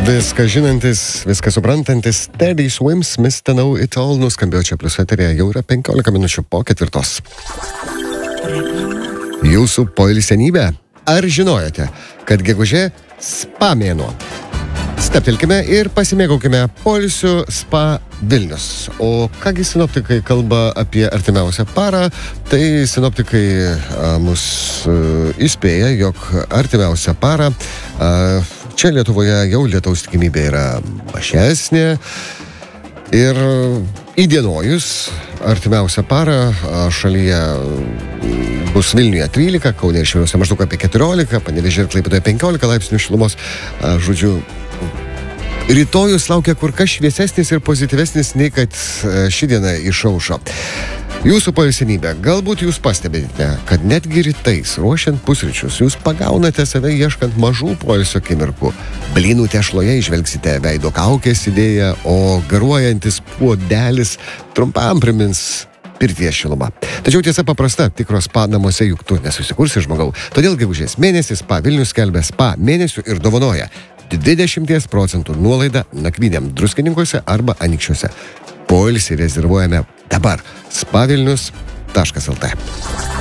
Viską žinantis, viską suprantantis, Teddy Swims, Mr. Know It All nuskambėjo čia plius eterėje, jau yra 15 minučių po 4. Jūsų poilsienybė. Ar žinojote, kad gegužė spa mėnuo? Steptelkime ir pasimėgaukime poilsiu Spa Vilnius. O kągi sinoptikai kalba apie artimiausią parą, tai sinoptikai mus įspėja, jog artimiausią parą čia Lietuvoje jau lietaus tikimybė yra mažesnė ir įdienojus artimiausią parą šalyje bus Vilniuje 13, Kaune ir Šiauliuose maždaug apie 14, Panevėžyje ir Klaipėdoje 15 laipsnių šilumos. Žodžiu, rytojus laukia kur kas šviesesnis ir pozityvesnis nei kad ši diena išaušo. Jūsų poilsienybė. Galbūt jūs pastebite, kad netgi rytais, ruošiant pusryčius, jūs pagaunate save ieškant mažų poilsio akimirkų. Blynų tešloje išvelgsite veido kaukės idėją, o garuojantis puodelis trumpam primins pirties šilumą. Tačiau tiesa paprasta, tikros spa namuose juk tu nesusikursi, žmogau. Todėl gegužės mėnesį Spa Vilnius skelbia spa mėnesių ir dovanoja 20% nuolaidą nakvynėm Druskininkuose arba Anykščiuose. Poilsį rezervuojame dabar. spavilnius.lt